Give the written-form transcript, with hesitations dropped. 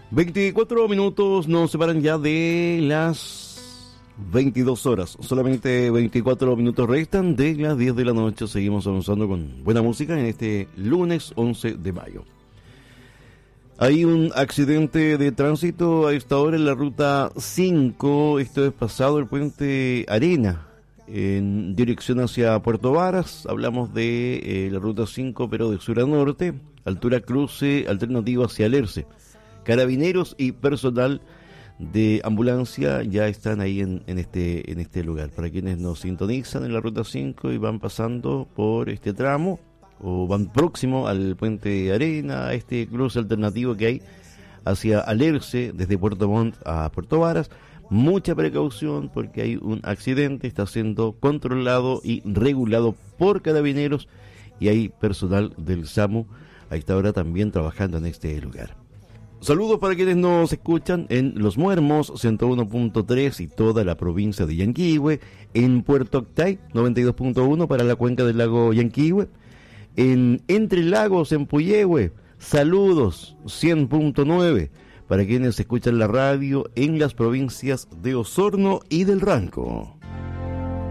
24 minutos nos separan ya de las 22 horas. Solamente 24 minutos restan de las 10 de la noche. Seguimos avanzando con buena música en este lunes 11 de mayo. Hay un accidente de tránsito a esta hora en la ruta 5. Esto es pasado el puente Arena, en dirección hacia Puerto Varas. Hablamos de la ruta 5, pero de sur a norte, altura cruce alternativo hacia Alerce. Carabineros y personal de ambulancia ya están ahí en este lugar. Para quienes nos sintonizan en la ruta 5 y van pasando por este tramo o van próximo al puente Arena, a este cruce alternativo que hay hacia Alerce desde Puerto Montt a Puerto Varas, mucha precaución porque hay un accidente, está siendo controlado y regulado por carabineros y hay personal del SAMU a esta hora también trabajando en este lugar. Saludos para quienes nos escuchan en Los Muermos 101.3 y toda la provincia de Yanquihue, en Puerto Octay 92.1 para la cuenca del lago Yanquihue, en Entre Lagos en Puyehue, saludos 100.9 para quienes escuchan la radio en las provincias de Osorno y del Ranco.